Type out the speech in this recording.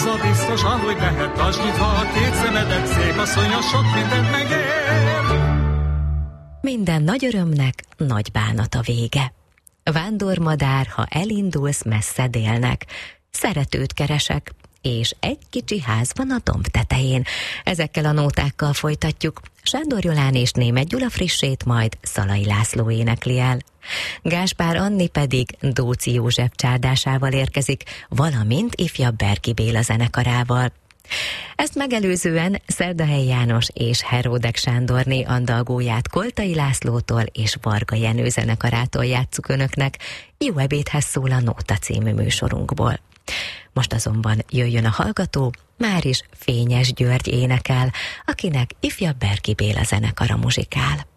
az a biztos, ahogy lehet, tartsd nyitva a két szemedet, szép asszony, a sok mindent megér. Minden nagy örömnek nagy bánat a vége. Vándormadár, ha elindulsz messze délnek, szeretőt keresek, és egy kicsi ház van a domb tetején. Ezekkel a nótákkal folytatjuk. Sándor Jolán és Németh Gyula frissét majd Szalai László énekli el. Gáspár Anni pedig Dóczy József csárdásával érkezik, valamint ifjabb Berki Béla zenekarával. Ezt megelőzően Szerdahelyi János és Heródek Sándorné andalgóját Koltai Lászlótól és Varga Jenő zenekarától játsszuk önöknek. Jó ebédhez szól a Nóta című műsorunkból. Most azonban jöjjön a hallgató, máris Fényes György énekel, akinek ifjabb Berki Béla zenekara muzsikál.